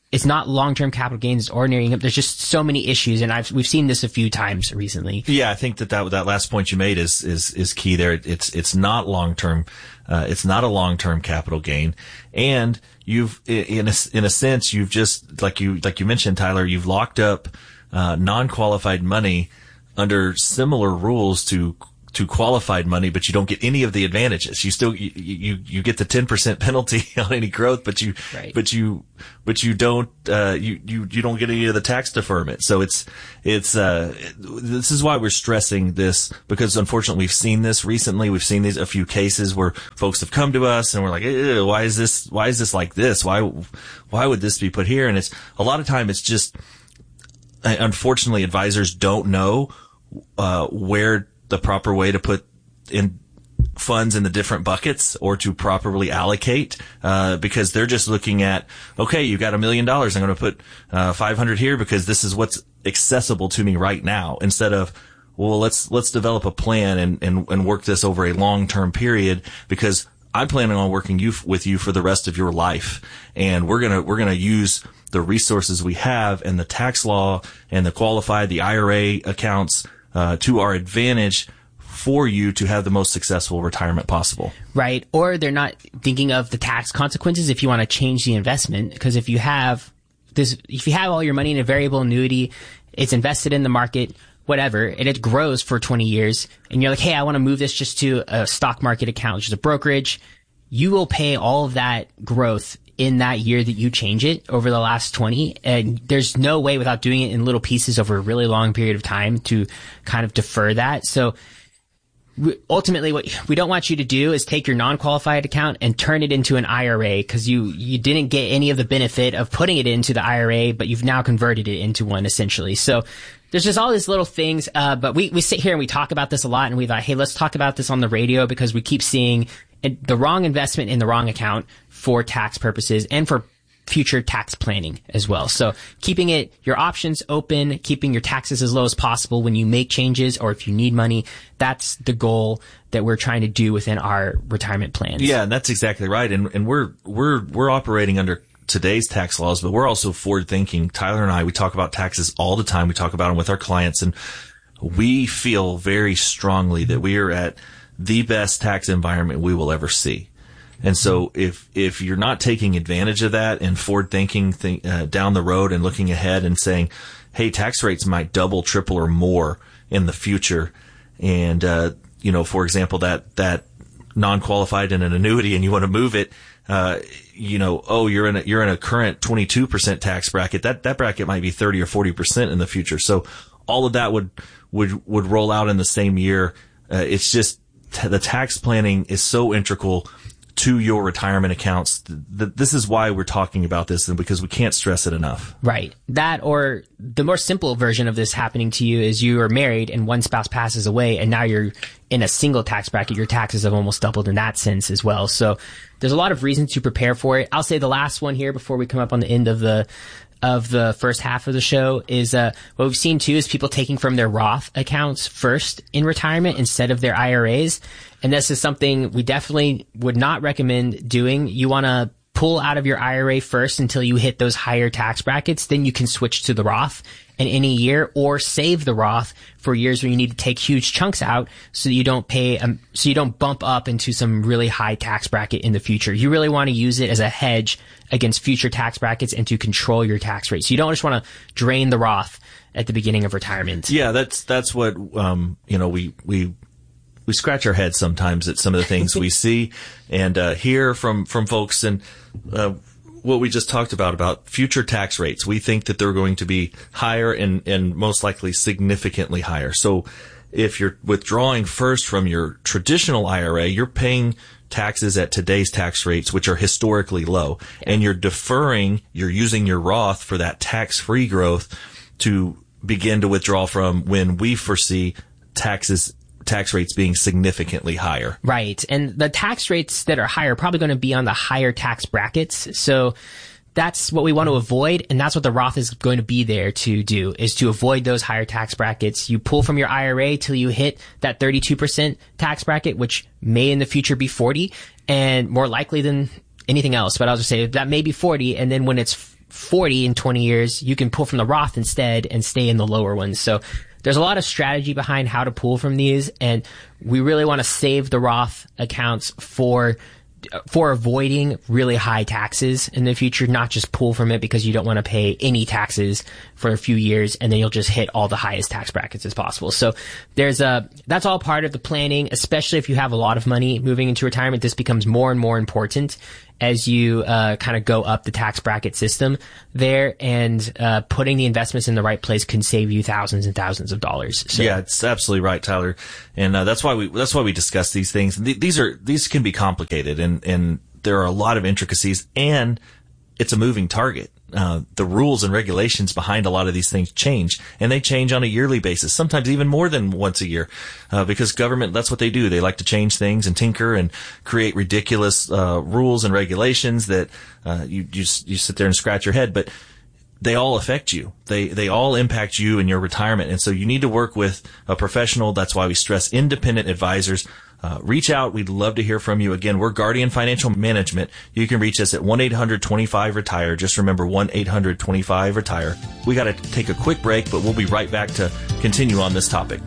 it's not long-term capital gains, it's ordinary income. There's just so many issues, and I've we've seen this a few times recently. Yeah, I think that that, that last point you made is is is key there. It's it's not long-term, uh, it's not a long-term capital gain, and you've in a in a sense you've just like you like you mentioned, Tyler, you've locked up uh, non-qualified money under similar rules to. to qualified money, but you don't get any of the advantages. You still, you, you, you get the ten percent penalty on any growth, but you, right. but you, but you don't, uh, you, you, you don't get any of the tax deferment. So it's, it's, uh, this is why we're stressing this, because unfortunately we've seen this recently. We've seen these, a few cases where folks have come to us and we're like, eh, why is this, why is this like this? Why, why would this be put here? And it's, a lot of time it's just, unfortunately advisors don't know, uh, where the proper way to put in funds in the different buckets or to properly allocate, uh, because they're just looking at, okay, you've got a million dollars. I'm going to put, uh, five hundred here because this is what's accessible to me right now, instead of, well, let's, let's develop a plan and, and, and work this over a long-term period, because I'm planning on working you with you for the rest of your life. And we're going to, we're going to use the resources we have and the tax law and the qualified, the I R A accounts, Uh, to our advantage for you to have the most successful retirement possible. Right. Or they're not thinking of the tax consequences if you want to change the investment. Because if you have this, if you have all your money in a variable annuity, it's invested in the market, whatever, and it grows for twenty years, and you're like, hey, I want to move this just to a stock market account, which is a brokerage, you will pay all of that growth in that year that you change it over the last twenty. And there's no way without doing it in little pieces over a really long period of time to kind of defer that. So ultimately what we don't want you to do is take your non-qualified account and turn it into an I R A, because you, you didn't get any of the benefit of putting it into the I R A, but you've now converted it into one essentially. So there's just all these little things, uh, but we, we sit here and we talk about this a lot, and we thought, hey, let's talk about this on the radio, because we keep seeing the wrong investment in the wrong account for tax purposes and for future tax planning as well. So keeping it, your options open, keeping your taxes as low as possible when you make changes or if you need money, that's the goal that we're trying to do within our retirement plans. Yeah, and that's exactly right. And, and we're, we're, we're operating under today's tax laws, but we're also forward thinking. Tyler and I, we talk about taxes all the time. We talk about them with our clients, and we feel very strongly that we are at the best tax environment we will ever see. And so if, if you're not taking advantage of that and forward thinking th- uh, down the road and looking ahead and saying, hey, tax rates might double, triple, or more in the future. And, uh, you know, for example, that, that non-qualified in an annuity and you want to move it, uh, you know, oh, you're in a, you're in a current twenty-two percent tax bracket. That, that bracket might be thirty or forty percent in the future. So all of that would, would, would roll out in the same year. Uh, it's just, t- the tax planning is so integral to your retirement accounts. Th- this is why we're talking about this, and because we can't stress it enough. Right. That, or the more simple version of this happening to you is you are married and one spouse passes away, and now you're in a single tax bracket. Your taxes have almost doubled in that sense as well. So there's a lot of reasons to prepare for it. I'll say the last one here before we come up on the end of the of the first half of the show is uh what we've seen too is people taking from their Roth accounts first in retirement instead of their I R As. And this is something we definitely would not recommend doing. You want to pull out of your I R A first until you hit those higher tax brackets. Then you can switch to the Roth in any year, or save the Roth for years where you need to take huge chunks out so you don't pay, um, so you don't bump up into some really high tax bracket in the future. You really want to use it as a hedge against future tax brackets and to control your tax rate. So you don't just want to drain the Roth at the beginning of retirement. Yeah, that's, that's what, um, you know, we, we, we scratch our heads sometimes at some of the things we see and, uh, hear from, from folks. And, uh, what we just talked about, about future tax rates. We think that they're going to be higher and, and most likely significantly higher. So if you're withdrawing first from your traditional I R A, you're paying taxes at today's tax rates, which are historically low. Yeah. And you're deferring, you're using your Roth for that tax-free growth to begin to withdraw from when we foresee taxes tax rates being significantly higher. Right. And the tax rates that are higher are probably going to be on the higher tax brackets. So that's what we want to avoid. And that's what the Roth is going to be there to do, is to avoid those higher tax brackets. You pull from your I R A till you hit that thirty-two percent tax bracket, which may in the future be forty, and more likely than anything else. But I'll just say that may be forty. And then when it's forty in twenty years, you can pull from the Roth instead and stay in the lower ones. So there's a lot of strategy behind how to pull from these, and we really want to save the Roth accounts for for avoiding really high taxes in the future, not just pull from it because you don't want to pay any taxes for a few years and then you'll just hit all the highest tax brackets as possible. So there's a, that's all part of the planning, especially if you have a lot of money moving into retirement. This becomes more and more important as you uh, kind of go up the tax bracket system there, and uh, putting the investments in the right place can save you thousands and thousands of dollars. So. Yeah, it's absolutely right, Tyler, and uh, that's why we that's why we discuss these things. Th- these are these can be complicated, and and there are a lot of intricacies, and it's a moving target. Uh, the rules and regulations behind a lot of these things change, and they change on a yearly basis, sometimes even more than once a year, uh, because government, that's what they do. They like to change things and tinker and create ridiculous, uh, rules and regulations that, uh, you, you, you sit there and scratch your head, but they all affect you. They, they all impact you and your retirement. And so you need to work with a professional. That's why we stress independent advisors. Uh, reach out. We'd love to hear from you. Again, we're Guardian Financial Management. You can reach us at one eight hundred twenty-five retire. Just remember one eight hundred twenty-five retire. We got to take a quick break, but we'll be right back to continue on this topic.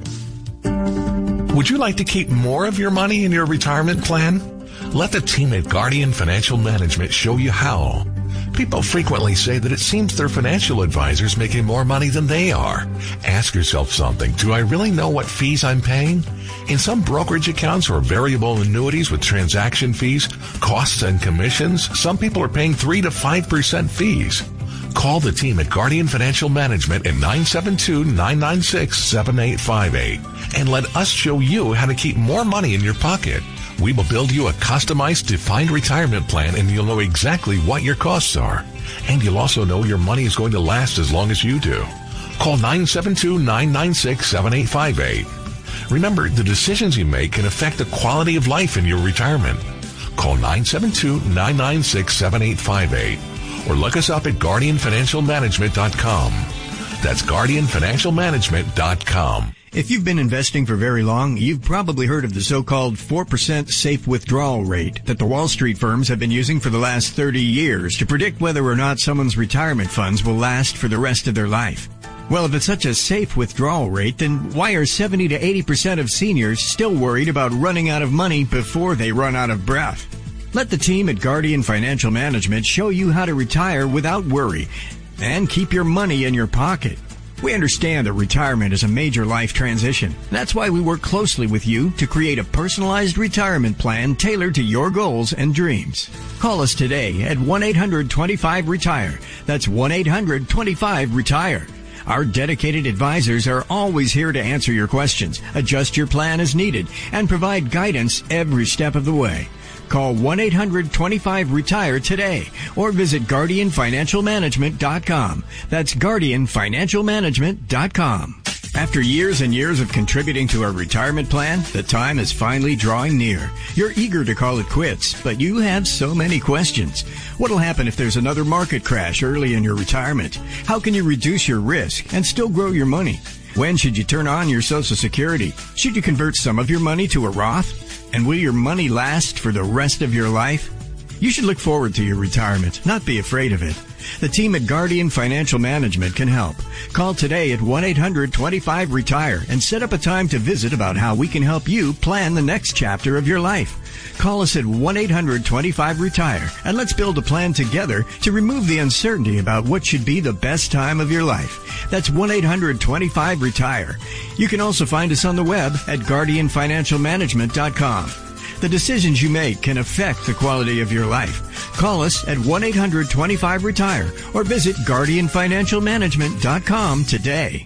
Would you like to keep more of your money in your retirement plan? Let the team at Guardian Financial Management show you how. People frequently say that it seems their financial advisor's making more money than they are. Ask yourself something. Do I really know what fees I'm paying? In some brokerage accounts or variable annuities with transaction fees, costs, and commissions, some people are paying three to five percent fees. Call the team at Guardian Financial Management at nine seven two, nine nine six, seven eight five eight and let us show you how to keep more money in your pocket. We will build you a customized defined retirement plan, and you'll know exactly what your costs are. And you'll also know your money is going to last as long as you do. Call nine seven two, nine nine six, seven eight five eight. Remember, the decisions you make can affect the quality of life in your retirement. Call nine seven two, nine nine six, seven eight five eight or look us up at guardian financial management dot com. That's guardian financial management dot com. If you've been investing for very long, you've probably heard of the so-called four percent safe withdrawal rate that the Wall Street firms have been using for the last thirty years to predict whether or not someone's retirement funds will last for the rest of their life. Well, if it's such a safe withdrawal rate, then why are seventy to eighty percent of seniors still worried about running out of money before they run out of breath? Let the team at Guardian Financial Management show you how to retire without worry and keep your money in your pocket. We understand that retirement is a major life transition. That's why we work closely with you to create a personalized retirement plan tailored to your goals and dreams. Call us today at one eight hundred twenty-five retire. That's one eight hundred twenty-five retire. Our dedicated advisors are always here to answer your questions, adjust your plan as needed, and provide guidance every step of the way. Call one eight hundred twenty-five retire today or visit guardian financial management dot com. That's guardian financial management dot com. After years and years of contributing to our retirement plan, the time is finally drawing near. You're eager to call it quits, but you have so many questions. What'll happen if there's another market crash early in your retirement? How can you reduce your risk and still grow your money? When should you turn on your Social Security? Should you convert some of your money to a Roth? And will your money last for the rest of your life? You should look forward to your retirement, not be afraid of it. The team at Guardian Financial Management can help. Call today at one eight hundred twenty-five retire and set up a time to visit about how we can help you plan the next chapter of your life. Call us at one eight hundred twenty-five retire and let's build a plan together to remove the uncertainty about what should be the best time of your life. That's one eight hundred twenty-five retire. You can also find us on the web at guardian financial management dot com. The decisions you make can affect the quality of your life. Call us at one eight hundred twenty-five retire or visit guardian financial management dot com today.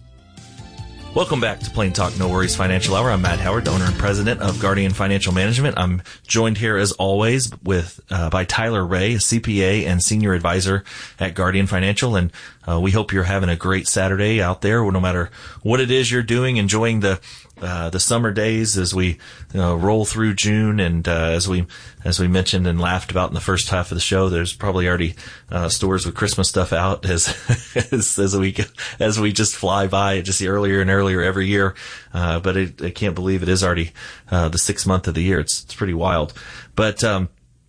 Welcome back to Plain Talk No Worries Financial Hour. I'm Matt Howard, the owner and president of Guardian Financial Management. I'm joined here as always with uh, by Tyler Ray, a C P A and senior advisor at Guardian Financial, and uh, we hope you're having a great Saturday out there, no matter what it is you're doing, enjoying the uh, the summer days as we uh, roll through June, and uh, as we as we mentioned and laughed about in the first half of the show, there's probably already uh, stores with Christmas stuff out as as, as we as we just fly by it just earlier and earlier every year. Uh, but it, I can't believe it is already uh, the sixth month of the year. It's it's pretty wild. But um,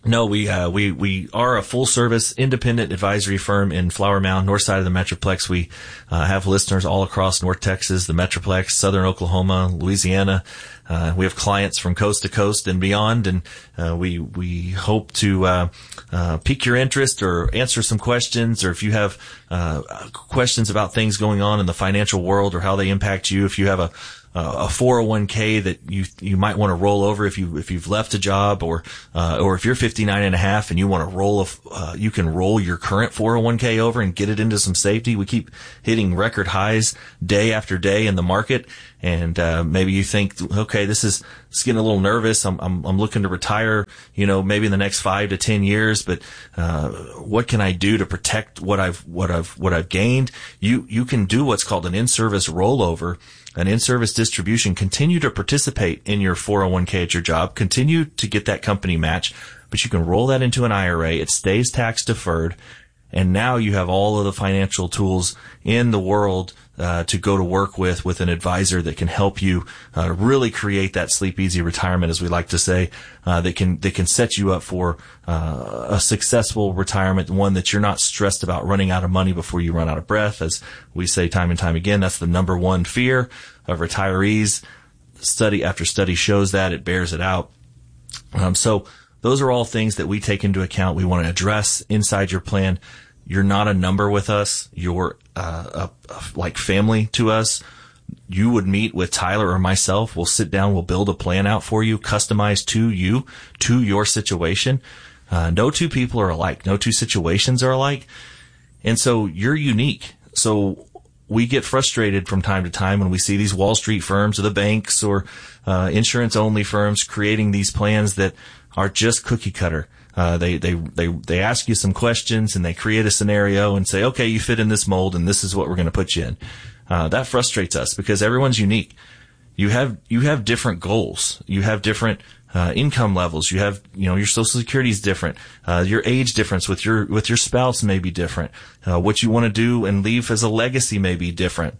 No, we, uh, we, we are a full service independent advisory firm in Flower Mound, north side of the Metroplex. We, uh, have listeners all across North Texas, the Metroplex, Southern Oklahoma, Louisiana. Uh, we have clients from coast to coast and beyond, and, uh, we, we hope to, uh, uh, pique your interest or answer some questions, or if you have, uh, questions about things going on in the financial world or how they impact you, if you have a, Uh, a four oh one k that you you might want to roll over if you if you've left a job, or uh, or if you're fifty-nine and a half and you want to roll a, uh, you can roll your current four oh one k over and get it into some safety. We keep hitting record highs day after day in the market, and uh, maybe you think, okay, this is it's getting a little nervous. I'm I'm I'm looking to retire, you know, maybe in the next five to ten years, but uh, what can I do to protect what I've what I've what I've gained? You you can do what's called an in-service rollover. An in-service distribution. Continue to participate in your four oh one k at your job. Continue to get that company match, but you can roll that into an I R A. It stays tax deferred, and now you have all of the financial tools in the world uh, to go to work with with an advisor that can help you uh, really create that sleep easy retirement, as we like to say, uh, that can that can set you up for uh, a successful retirement, one that you're not stressed about running out of money before you run out of breath. As we say time and time again, that's the number one fear of retirees. Study after study shows that. It bears it out. Um, so those are all things that we take into account. We want to address inside your plan. You're not a number with us. You're uh, a, a, like family to us. You would meet with Tyler or myself. We'll sit down. We'll build a plan out for you, customized to you, to your situation. Uh, no two people are alike. No two situations are alike. And so you're unique. So we get frustrated from time to time when we see these Wall Street firms or the banks or uh, insurance-only firms creating these plans that are just cookie cutter. Uh, they, they, they, they ask you some questions and they create a scenario and say, okay, you fit in this mold and this is what we're going to put you in. Uh, that frustrates us because everyone's unique. You have, you have different goals. You have different, uh, income levels. You have, you know, your Social Security is different. Uh, your age difference with your, with your spouse may be different. Uh, what you want to do and leave as a legacy may be different.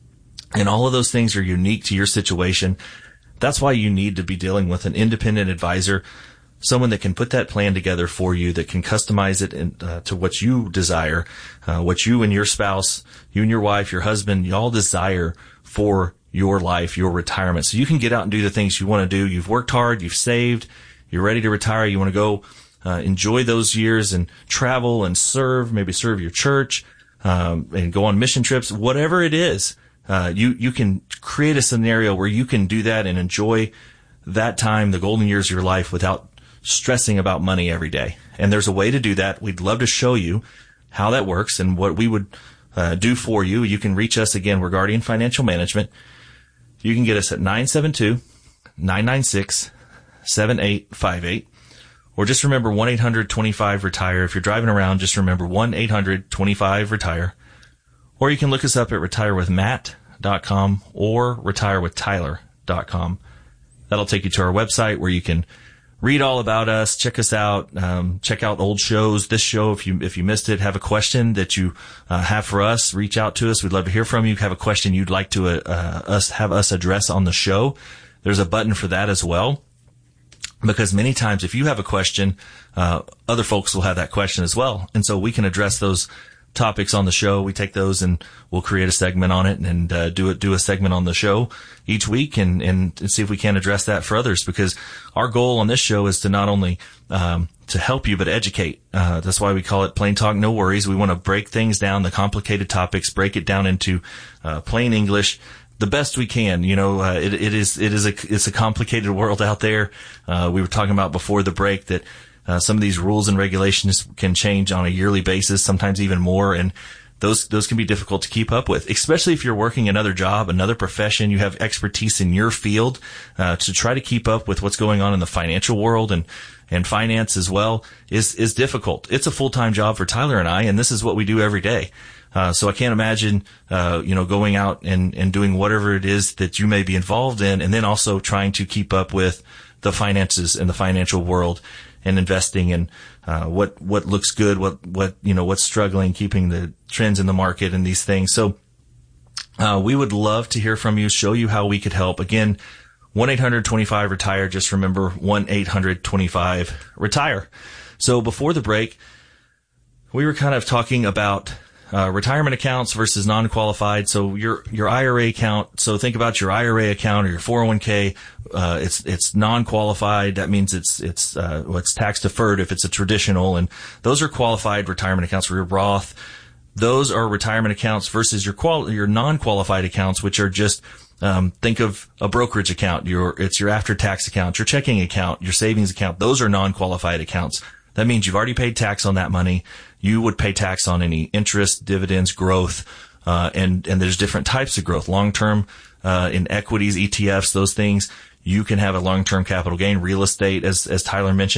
And all of those things are unique to your situation. That's why you need to be dealing with an independent advisor, someone that can put that plan together for you, that can customize it in, uh, to what you desire, uh, what you and your spouse, you and your wife, your husband, you all desire for your life, your retirement. So you can get out and do the things you want to do. You've worked hard, you've saved, you're ready to retire. You want to go uh, enjoy those years and travel and serve, maybe serve your church, um, and go on mission trips, whatever it is. Uh, you, you can create a scenario where you can do that and enjoy that time, the golden years of your life, without stressing about money every day. And there's a way to do that. We'd love to show you how that works and what we would uh, do for you. You can reach us again. We're Guardian Financial Management. You can get us at nine seven two, nine nine six, seven eight five eight. Or just remember one eight hundred twenty-five retire. If you're driving around, just remember one eight hundred twenty-five retire. Or you can look us up at retire with matt dot com or retire with tyler dot com. That'll take you to our website where you can read all about us, check us out, um, check out old shows. This show, if you if you missed it, have a question that you uh, have for us, reach out to us. We'd love to hear from you. Have a question you'd like to uh, uh, us have us address on the show. There's a button for that as well, because many times if you have a question, uh, other folks will have that question as well, and so we can address those topics on the show. We take those and we'll create a segment on it and uh, do it do a segment on the show each week and, and and see if we can address that for others, because our goal on this show is to not only um, to help you but educate. Uh, that's why we call it Plain Talk, No Worries. We want to break things down, the complicated topics, break it down into uh, plain English the best we can. You know, uh, it, it is it is a it's a complicated world out there. Uh, we were talking about before the break that Uh, some of these rules and regulations can change on a yearly basis, sometimes even more, and those those can be difficult to keep up with, especially if you're working another job, another profession, you have expertise in your field. Uh, to try to keep up with what's going on in the financial world and and finance as well is is difficult. It's a full-time job for Tyler and I, and this is what we do every day. Uh, so I can't imagine, uh, you know, going out and, and doing whatever it is that you may be involved in, and then also trying to keep up with the finances in the financial world and investing in, uh, what, what looks good, what, what, you know, what's struggling, keeping the trends in the market and these things. So, uh, we would love to hear from you, show you how we could help. Again, one eight hundred twenty-five retire. Just remember one eight hundred twenty-five retire. So before the break, we were kind of talking about Uh, retirement accounts versus non-qualified. So your, your I R A account. So think about your I R A account or your four oh one k. Uh, it's, it's non-qualified. That means it's, it's, uh, well, it's tax deferred if it's a traditional. And those are qualified retirement accounts for your Roth. Those are retirement accounts versus your qual, your non-qualified accounts, which are just, um, think of a brokerage account. Your, it's your after-tax account, your checking account, your savings account. Those are non-qualified accounts. That means you've already paid tax on that money. You would pay tax on any interest, dividends, growth, uh, and, and there's different types of growth. Long-term, uh, in equities, E T Fs, those things. You can have a long-term capital gain. Real estate, as, as Tyler mentioned,